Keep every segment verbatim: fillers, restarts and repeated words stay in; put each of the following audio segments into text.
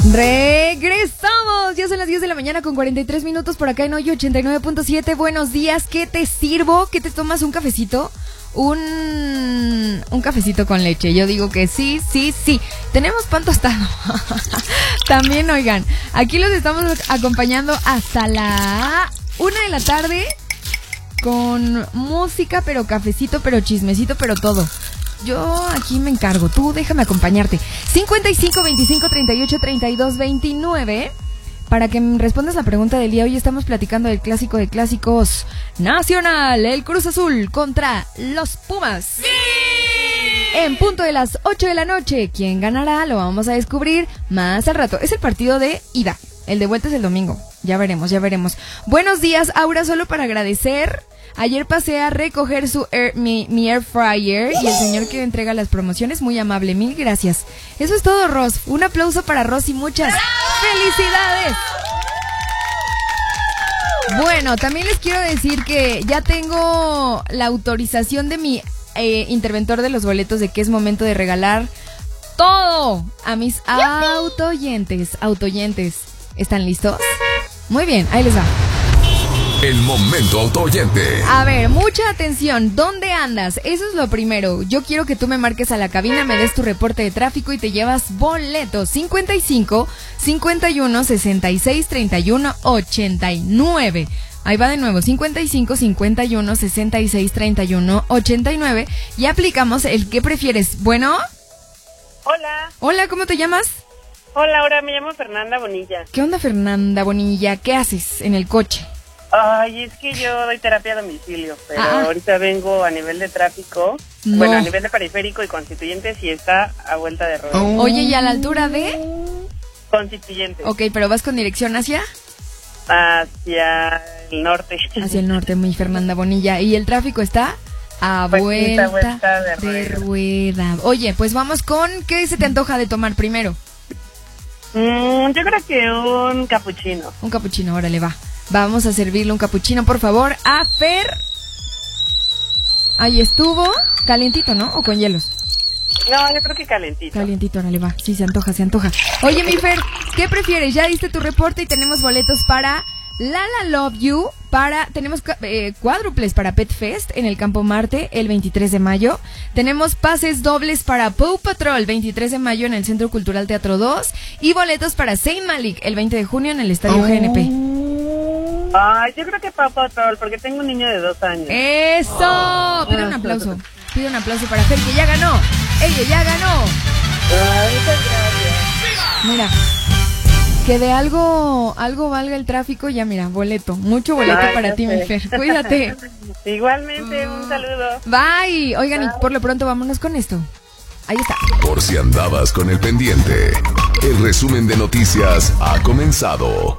Regresamos, ya son las diez de la mañana con cuarenta y tres minutos por acá en Hoy ochenta y nueve punto siete. Buenos días, ¿qué te sirvo? ¿Qué te tomas? ¿Un cafecito? Un, un cafecito con leche. Yo digo que sí, sí, sí. Tenemos pan tostado. También, oigan, aquí los estamos acompañando hasta la una de la tarde con música, pero cafecito, pero chismecito, pero todo. Yo aquí me encargo, tú déjame acompañarte. cincuenta y cinco, veinticinco, treinta y ocho, treinta y dos, veintinueve. Para que me respondas la pregunta del día. Hoy estamos platicando del clásico de clásicos nacional, el Cruz Azul contra los Pumas. ¡Sí! En punto de las ocho de la noche. ¿Quién ganará? Lo vamos a descubrir más al rato. Es el partido de ida. El de vuelta es el domingo. Ya veremos, ya veremos. Buenos días, Aura, solo para agradecer. Ayer pasé a recoger su air, mi, mi air fryer y el señor que entrega las promociones, muy amable, mil gracias. Eso es todo, Ros. Un aplauso para Ros y muchas felicidades. Bueno, también les quiero decir que ya tengo la autorización de mi eh, interventor de los boletos de que es momento de regalar todo a mis autoyentes. Autoyentes. ¿Están listos? Muy bien, ahí les va. El momento autoyente. A ver, mucha atención. ¿Dónde andas? Eso es lo primero. Yo quiero que tú me marques a la cabina, me des tu reporte de tráfico y te llevas boletos. cincuenta y cinco, cincuenta y uno, sesenta y seis, treinta y uno, ochenta y nueve. Ahí va de nuevo, cincuenta y cinco, cincuenta y uno, sesenta y seis, treinta y uno, ochenta y nueve. Y aplicamos el que prefieres. Bueno. Hola. Hola, ¿cómo te llamas? Hola, ahora me llamo Fernanda Bonilla. ¿Qué onda, Fernanda Bonilla? ¿Qué haces en el coche? Ay, es que yo doy terapia a domicilio, pero ah. ahorita vengo a nivel de tráfico, no. bueno, a nivel de Periférico y Constituyentes y está a vuelta de ruedas. Oh. Oye, ¿y a la altura de? Constituyentes. Ok, pero ¿vas con dirección hacia? Hacia el norte. Hacia el norte, mi Fernanda Bonilla. ¿Y el tráfico está? A pues vuelta, vuelta de, de rueda. Oye, pues vamos con, ¿qué se te antoja de tomar primero? Mm, yo creo que un capuchino. Un capuchino, órale, va. Vamos a servirle un capuchino, por favor, a Fer. Ahí estuvo. Calientito, ¿no? ¿O con hielos? No, yo creo que calentito. Calentito, órale, va. Sí, se antoja, se antoja. Oye, mi Fer, ¿qué prefieres? Ya diste tu reporte y tenemos boletos para Lala Love You. Para, tenemos eh, cuádruples para Pet Fest en el Campo Marte el veintitrés de mayo. Tenemos pases dobles para Paw Patrol veintitrés de mayo en el Centro Cultural Teatro dos. Y boletos para Saint Malik el veinte de junio en el Estadio oh. G N P. Ay, yo creo que Paw Patrol, porque tengo un niño de dos años. ¡Eso! Oh. Pide un aplauso. Pide un aplauso para Fer, que ya ganó. Ella ya ganó. Ay, muchas gracias. Mira, que de algo algo valga el tráfico, ya mira, boleto. Mucho boleto Ay, para ti, mi Fer. Cuídate. Igualmente, un saludo. Bye. Oigan, Bye. Y por lo pronto vámonos con esto. Ahí está. Por si andabas con el pendiente, el resumen de noticias ha comenzado.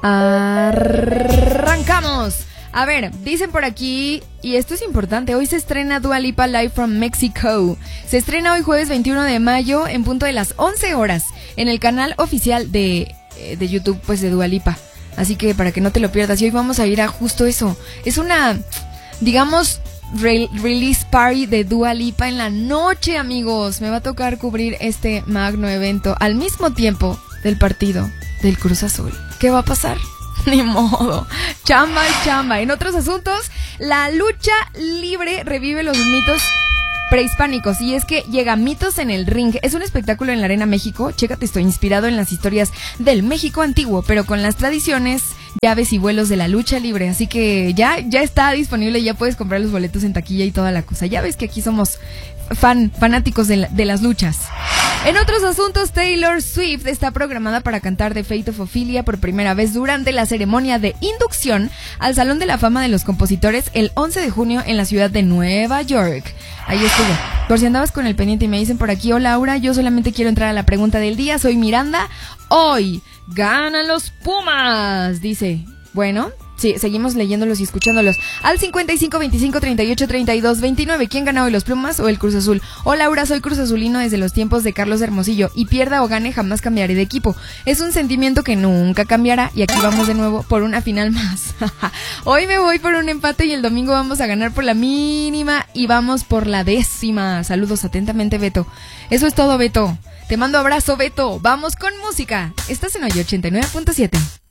Arrancamos. A ver, dicen por aquí, y esto es importante, hoy se estrena Dua Lipa Live from Mexico. Se estrena hoy jueves veintiuno de mayo en punto de las once horas en el canal oficial de, de YouTube, pues, de Dua Lipa. Así que para que no te lo pierdas, y hoy vamos a ir a justo eso. Es una, digamos, re- release party de Dua Lipa en la noche, amigos. Me va a tocar cubrir este magno evento al mismo tiempo del partido del Cruz Azul. ¿Qué va a pasar? Ni modo, chamba y chamba. En otros asuntos, la lucha libre revive los mitos prehispánicos. Y es que llega Mitos en el Ring. Es un espectáculo en la Arena México. Chécate, estoy inspirado en las historias del México antiguo, pero con las tradiciones, llaves y vuelos de la lucha libre. Así que ya, ya está disponible, ya puedes comprar los boletos en taquilla y toda la cosa. Ya ves que aquí somos fan, fanáticos de, la, de las luchas. En otros asuntos, Taylor Swift está programada para cantar The Fate of Ophelia por primera vez durante la ceremonia de inducción al Salón de la Fama de los Compositores el once de junio en la ciudad de Nueva York. Ahí estuvo. Por si andabas con el pendiente y me dicen por aquí, hola Laura, yo solamente quiero entrar a la pregunta del día, soy Miranda. Hoy ganan los Pumas, dice. Bueno, Sí, seguimos leyéndolos y escuchándolos. Al cincuenta y cinco, veinticinco, treinta y ocho, treinta y dos, veintinueve. ¿Quién ganó hoy, los Plumas o el Cruz Azul? Hola, Laura, soy Cruz Azulino desde los tiempos de Carlos Hermosillo. Y pierda o gane, jamás cambiaré de equipo. Es un sentimiento que nunca cambiará. Y aquí vamos de nuevo por una final más. Hoy me voy por un empate y el domingo vamos a ganar por la mínima y vamos por la décima. Saludos atentamente, Beto. Eso es todo, Beto. Te mando abrazo, Beto. Vamos con música. Estás en Hoy ochenta y nueve punto siete.